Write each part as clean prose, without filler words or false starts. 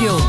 Video.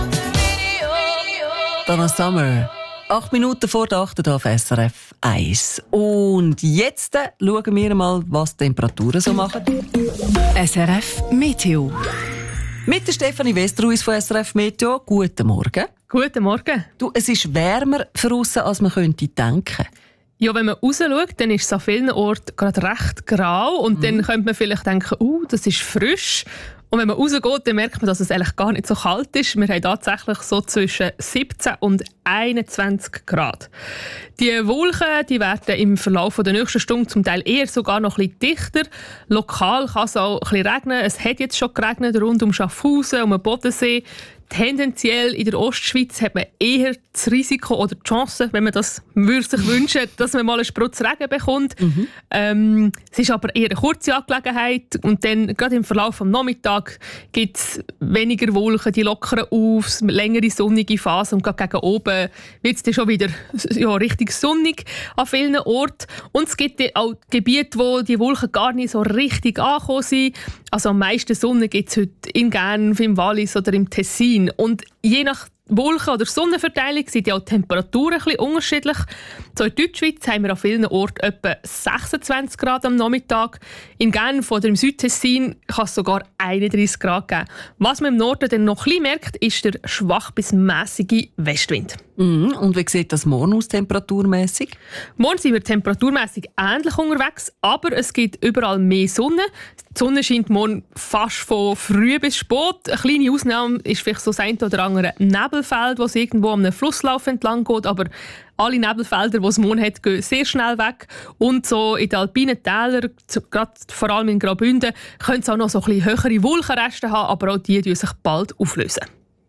Donna Summer. 8 Minuten vor der 8 auf SRF 1. Und jetzt schauen wir mal, was die Temperaturen so machen. SRF Meteo. Mit der Stefanie Westerhuis von SRF Meteo. Guten Morgen. Guten Morgen. Du, es ist wärmer draussen, als man könnte denken. Ja, wenn man raus schaut, dann ist es an vielen Orten gerade recht grau. Und dann könnte man vielleicht denken, das ist frisch. Und wenn man rausgeht, dann merkt man, dass es eigentlich gar nicht so kalt ist. Wir haben tatsächlich so zwischen 17 und 21 Grad. Die Wolken die werden im Verlauf der nächsten Stunde zum Teil eher sogar noch ein bisschen dichter. Lokal kann es auch ein bisschen regnen. Es hat jetzt schon geregnet rund um Schaffhausen, um den Bodensee. Tendenziell in der Ostschweiz hat man eher das Risiko oder die Chance, wenn man das würde sich wünschen, dass man mal einen Sprutz Regen bekommt. Es ist aber eher eine kurze Angelegenheit und dann gerade im Verlauf des Nachmittags gibt es weniger Wolken, die lockern auf, längere sonnige Phase und gerade gegen oben wird es dann schon wieder richtig sonnig an vielen Orten. Und es gibt auch Gebiete, wo die Wolken gar nicht so richtig angekommen sind. Also am meisten Sonne gibt es heute in Genf, im Wallis oder im Tessin. Und je nach Wolken- oder Sonnenverteilung sind ja auch die Temperaturen ein bisschen unterschiedlich. So in Deutschschweiz haben wir an vielen Orten etwa 26 Grad am Nachmittag. In Genf oder im Südtessin kann es sogar 31 Grad geben. Was man im Norden dann noch ein bisschen merkt, ist der schwach bis mässige Westwind. Und wie sieht das morgen aus, temperaturmässig? Morgen sind wir temperaturmässig ähnlich unterwegs, aber es gibt überall mehr Sonne. Die Sonne scheint morgen fast von früh bis spät. Eine kleine Ausnahme ist vielleicht so das eine oder andere Nebelfeld, das irgendwo am Flusslauf entlang geht, aber alle Nebelfelder, die es morgen hat, gehen sehr schnell weg. Und so in den alpinen Tälern, gerade vor allem in Graubünden, können es auch noch so ein bisschen höhere Wolkenreste haben, aber auch die sich bald auflösen.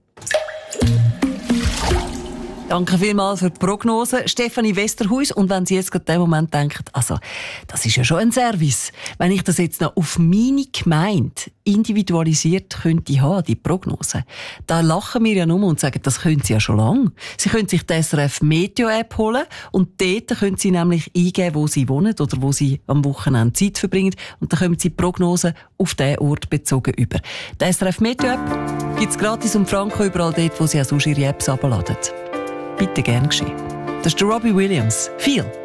Danke vielmals für die Prognose, Stefanie Westerhuis. Und wenn Sie jetzt gerade in dem Moment denken, also, das ist ja schon ein Service, wenn ich das jetzt noch auf meine Gemeinde individualisiert könnte haben, die Prognose, da lachen wir ja nur und sagen, das können Sie ja schon lange. Sie können sich die SRF Meteo-App holen und dort können Sie nämlich eingeben, wo Sie wohnen oder wo Sie am Wochenende Zeit verbringen und dann kommen Sie die Prognose auf diesen Ort bezogen über. Die SRF Meteo-App gibt es gratis um Franken überall dort, wo Sie auch sonst Ihre Apps herunterladen. Bitte gern geschehen. Das ist der Robbie Williams. Viel.